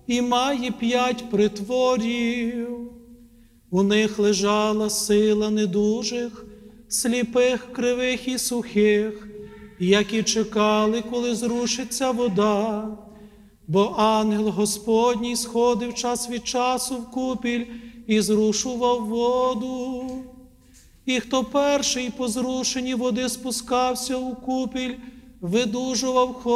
і має 5 притворів. У них лежала сила недужих, сліпих, кривих і сухих, які чекали, коли зрушиться вода. Бо ангел Господній сходив час від часу в купіль і зрушував воду. І хто перший по зрушенні води спускався у купіль, видужував